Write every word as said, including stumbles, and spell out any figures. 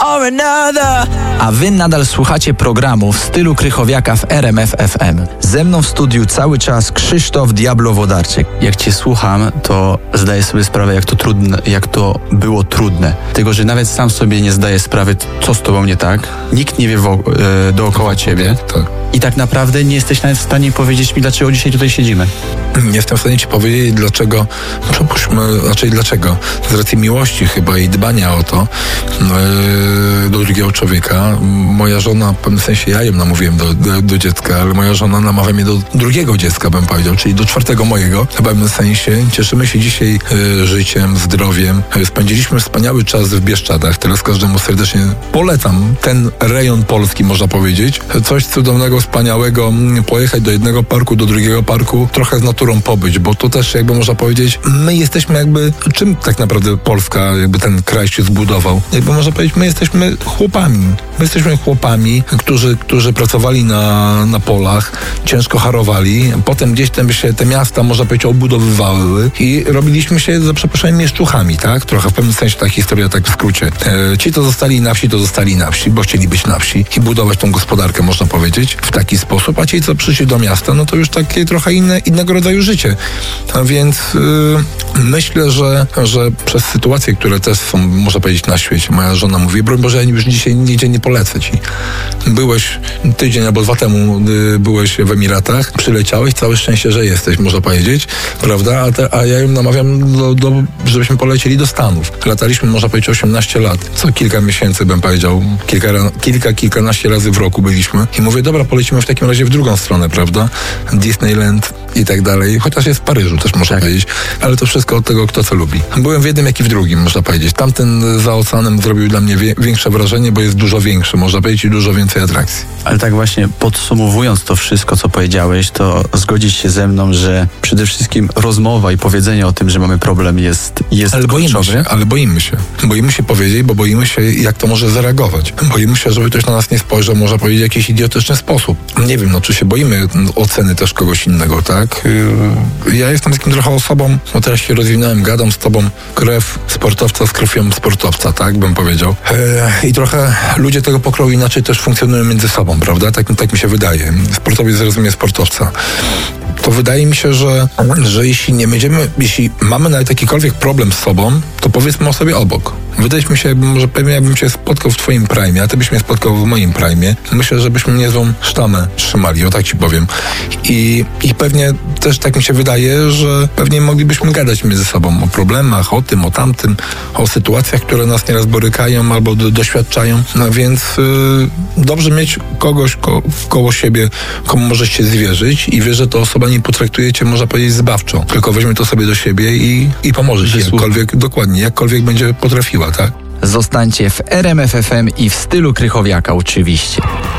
or another. A wy nadal słuchacie programu w stylu Krychowiaka w R M F F M. Ze mną w studiu cały czas Krzysztof Diablo-Wodarczyk. Jak cię słucham, to zdaję sobie sprawę, jak to trudne, jak to było trudne. Tego, że nawet sam sobie nie zdaję sprawy, co z tobą nie tak. Nikt nie wie wo- e, dookoła ciebie. Tak. I tak naprawdę nie jesteś nawet w stanie powiedzieć mi, dlaczego dzisiaj tutaj siedzimy. Nie jestem w stanie ci powiedzieć, dlaczego, przepuśćmy, raczej dlaczego. Z racji miłości chyba i dbania o to yy, do drugiego człowieka. Moja żona, w pewnym sensie ja ją namówiłem do, do, do dziecka, ale moja żona namawia mnie do drugiego dziecka, bym powiedział, czyli do czwartego mojego. W pewnym sensie cieszymy się dzisiaj yy, życiem, zdrowiem. Yy, spędziliśmy wspaniały czas w Bieszczadach. Teraz każdemu serdecznie polecam ten rejon Polski, można powiedzieć. Coś cudownego, wspaniałego, pojechać do jednego parku, do drugiego parku, trochę z naturą pobyć, bo to też jakby można powiedzieć, my jesteśmy jakby, czym tak naprawdę Polska, jakby ten kraj się zbudował? Jakby można powiedzieć, my jesteśmy chłopami. My jesteśmy chłopami, którzy, którzy pracowali na, na polach, ciężko harowali, potem gdzieś tam się te miasta, można powiedzieć, obudowywały i robiliśmy się, za przeproszeniem, mieszczuchami, tak? Trochę w pewnym sensie ta historia, tak w skrócie. E, ci, co zostali na wsi, to zostali na wsi, bo chcieli być na wsi i budować tą gospodarkę, można powiedzieć, w taki sposób, a ci, co przyszli do miasta, no to już takie trochę inne, innego rodzaju życie. A więc yy, myślę, że, że przez sytuacje, które też są, można powiedzieć, na świecie, moja żona mówi, broń Boże, ja już dzisiaj nigdzie nie polecę ci. Byłeś tydzień albo dwa temu, yy, byłeś w Emiratach, przyleciałeś, całe szczęście, że jesteś, można powiedzieć, prawda? A, te, a ja ją namawiam, do, do, żebyśmy polecieli do Stanów. Lataliśmy, można powiedzieć, osiemnaście lat. Co kilka miesięcy, bym powiedział, kilka, kilka kilkanaście razy w roku byliśmy i mówię, dobra, polecimy w takim razie w drugą stronę, prawda? Disneyland i tak dalej. Chociaż jest w Paryżu, też można tak powiedzieć. Ale to wszystko od tego, kto co lubi. Byłem w jednym, jak i w drugim, można powiedzieć. Tamten za oceanem zrobił dla mnie wie, większe wrażenie, bo jest dużo większy, można powiedzieć, i dużo więcej atrakcji. Ale tak właśnie podsumowując to wszystko, co powiedziałeś, to zgodzisz się ze mną, że przede wszystkim rozmowa i powiedzenie o tym, że mamy problem jest, jest ale boimy kluczowe. się, ale boimy się. Boimy się powiedzieć, bo boimy się, jak to może zareagować. Boimy się, żeby ktoś na nas nie spojrzał, można powiedzieć, w jakiś idiotyczny sposób. Nie wiem, no czy się boimy oceny też kogoś innego, tak? Ja jestem takim trochę osobą, no teraz się rozwinąłem, gadam z tobą, krew sportowca z krwią sportowca, tak bym powiedział. E, I trochę ludzie tego pokroju inaczej też funkcjonują między sobą, prawda? Tak, tak mi się wydaje. Sportowiec zrozumie sportowca. To wydaje mi się, że, że jeśli nie będziemy, jeśli mamy nawet jakikolwiek problem z sobą, to powiedzmy o sobie obok. Wydaje mi się, może pewnie jakbym się spotkał w twoim prime, a ty byś mnie spotkał w moim prime, myślę, że byśmy niezłą sztamę trzymali, o tak ci powiem. I, I pewnie też tak mi się wydaje, że pewnie moglibyśmy gadać między sobą o problemach, o tym, o tamtym, o sytuacjach, które nas nieraz borykają albo do, doświadczają. No więc yy, dobrze mieć kogoś ko- koło siebie, komu możesz się zwierzyć i wiesz, że ta osoba nie potraktuje cię, można powiedzieć, zbawczo, tylko weźmie to sobie do siebie i, i pomoże ci, jakkolwiek, dokładnie, jakkolwiek będzie potrafiła, tak? Zostańcie w R M F F M i w stylu Krychowiaka oczywiście.